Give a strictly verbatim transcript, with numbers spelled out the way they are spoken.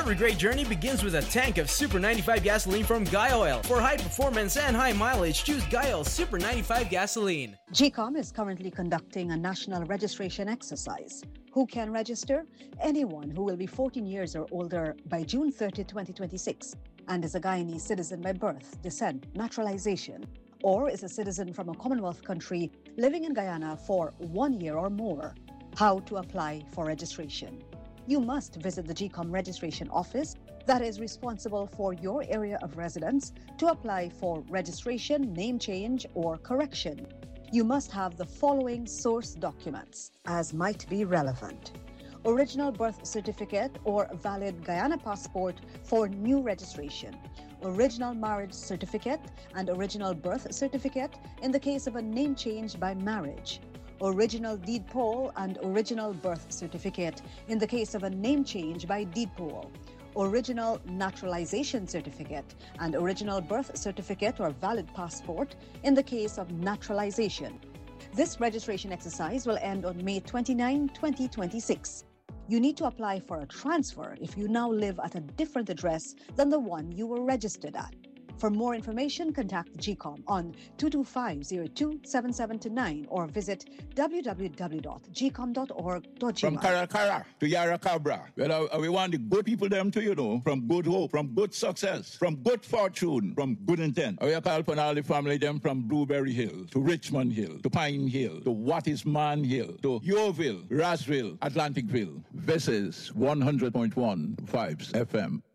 Every great journey begins with a tank of Super ninety-five gasoline from Guy Oil. For high performance and high mileage, choose Guy Oil Super ninety-five gasoline. G COM is currently conducting a national registration exercise. Who can register? Anyone who will be fourteen years or older by June thirtieth, twenty twenty-six and is a Guyanese citizen by birth, descent, naturalization, or is a citizen from a Commonwealth country living in Guyana for one year or more. How to apply for registration? You must visit the G COM registration office that is responsible for your area of residence to apply for registration, name change, or correction. You must have the following source documents as might be relevant: original birth certificate or valid Guyana passport for new registration, original marriage certificate and original birth certificate in the case of a name change by marriage, original deed poll and original birth certificate in the case of a name change by deed poll, original naturalization certificate and original birth certificate or valid passport in the case of naturalization. This registration exercise will end on May twenty-ninth, twenty twenty-six. You need to apply for a transfer if you now live at a different address than the one you were registered at. For more information, contact G COM on two two five, zero two, seven seven two nine or visit w w w dot g com dot org dot g m. From Caracara to Yara Cabra, well, uh, we want the good people them to, you know, from good hope, from good success, from good fortune, from good intent. We call upon all the family them from Blueberry Hill to Richmond Hill to Pine Hill to What is Man Hill to Yeovil, Rossville, Atlanticville. This is one hundred point one Vibes F M.